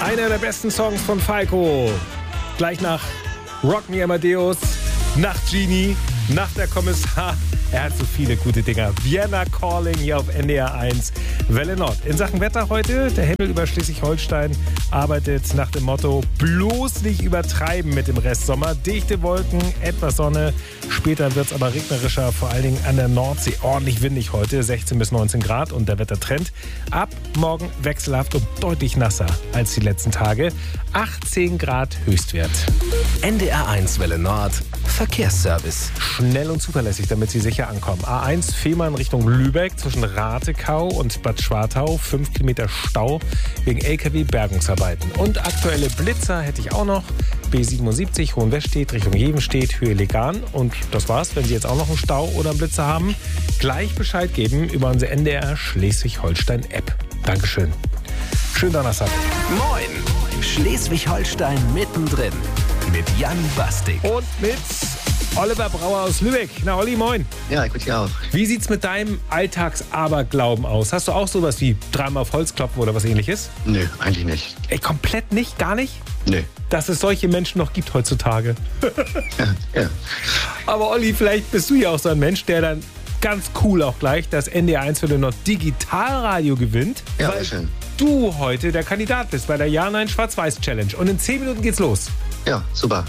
Einer der besten Songs von Falco. Gleich nach Rock Me Amadeus, nach Genie, nach der Kommissar. Er hat so viele gute Dinger. Vienna Calling hier auf NDR 1, Welle Nord. In Sachen Wetter heute, der Himmel über Schleswig-Holstein arbeitet nach dem Motto, bloß nicht übertreiben mit dem Restsommer. Dichte Wolken, etwas Sonne. Später wird es aber regnerischer, vor allen Dingen an der Nordsee. Ordentlich windig heute, 16 bis 19 Grad. Und der Wettertrend ab morgen wechselhaft und deutlich nasser als die letzten Tage. 18 Grad Höchstwert. NDR 1 Welle Nord, Verkehrsservice. Schnell und zuverlässig, damit Sie sicher ankommen. A1 Fehmarn Richtung Lübeck zwischen Ratekau und Bad Schwartau. 5 Kilometer Stau wegen LKW-Bergungsarbeiten. Und aktuelle Blitzer hätte ich auch noch. B77 Hohenwestedt Richtung Jevenstedt, Höhe Legan. Und das war's. Wenn Sie jetzt auch noch einen Stau oder einen Blitzer haben, gleich Bescheid geben über unsere NDR Schleswig-Holstein-App. Dankeschön. Schönen Donnerstag. Moin! Schleswig-Holstein mittendrin. Mit Jan Bastik. Und mit Oliver Brauer aus Lübeck. Na Olli, moin. Ja, gut, ja auch. Wie sieht's mit deinem Alltagsaberglauben aus? Hast du auch sowas wie dreimal auf Holz klopfen oder was ähnliches? Nö, eigentlich nicht. Ey, komplett nicht? Gar nicht? Nö. Dass es solche Menschen noch gibt heutzutage. Ja. Aber Olli, vielleicht bist du ja auch so ein Mensch, der dann ganz cool auch gleich das NDR 1 Welle Nord Digitalradio gewinnt. Ja, weil schön. du heute der Kandidat bist bei der Ja-Nein-Schwarz-Weiß-Challenge. Und in 10 Minuten geht's los. Ja, super.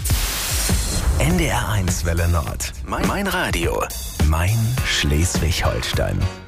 NDR 1 Welle Nord. Mein Radio. Mein Schleswig-Holstein.